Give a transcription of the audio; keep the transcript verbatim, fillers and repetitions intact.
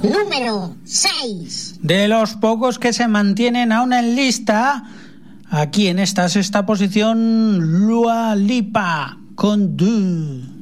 Número seis. De los pocos que se mantienen aún en lista, aquí en esta sexta posición, Dua Lipa con Du.